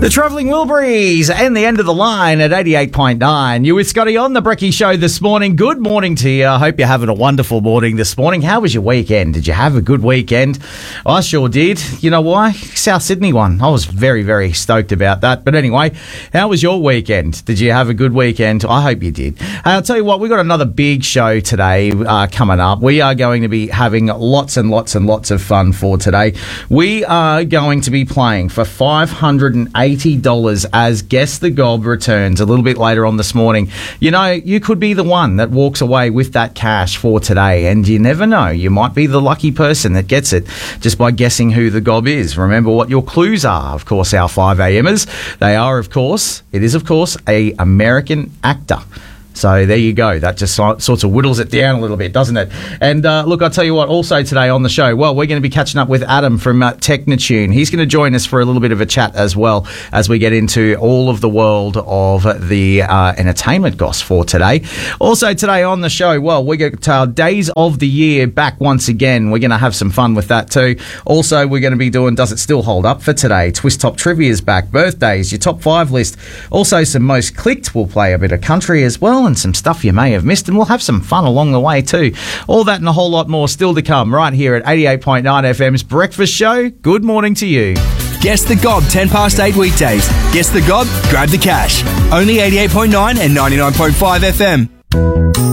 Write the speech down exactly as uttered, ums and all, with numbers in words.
The Travelling Wilburys and the end of the line at eighty-eight point nine. You with Scotty on the Brekkie Show this morning. Good morning to you. I hope you're having a wonderful morning this morning. How was your weekend? Did you have a good weekend? I sure did. You know why? South Sydney won. I was very, very stoked about that. But anyway, how was your weekend? Did you have a good weekend? I hope you did. Hey, I'll tell you what, we've got another big show today uh, coming up. We are going to be having lots and lots and lots of fun for today. We are going to be playing for five hundred eighty dollars as Guess the Gob returns a little bit later on this morning. You know, you could be the one that walks away with that cash for today, and you never know. You might be the lucky person that gets it just by guessing who the Gob is. Remember what your clues are, of course, our five a.m.ers. They are, of course, it is, of course, a American actor. So there you go. That just so, sort of whittles it down a little bit, doesn't it? And uh, look, I'll tell you what, also today on the show, well, we're going to be catching up with Adam from uh, Technitune. He's going to join us for a little bit of a chat as well as we get into all of the world of the uh, entertainment goss for today. Also today on the show, well, we got uh, Days of the Year back once again. We're going to have some fun with that too. Also, we're going to be doing Does It Still Hold Up for today. Twist Top Trivia is back. Birthdays, your top five list. Also some most clicked. We'll play a bit of country as well, and some stuff you may have missed, and we'll have some fun along the way too. All that and a whole lot more still to come right here at eighty-eight point nine F M's Breakfast Show. Good morning to you. Guess the Gob, ten past eight weekdays. Guess the Gob, grab the cash. Only eighty-eight point nine and ninety-nine point five F M.